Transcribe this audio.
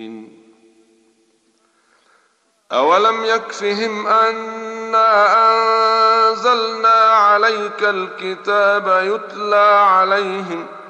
أولم يكفهم أنا أنزلنا عليك الكتاب يتلى عليهم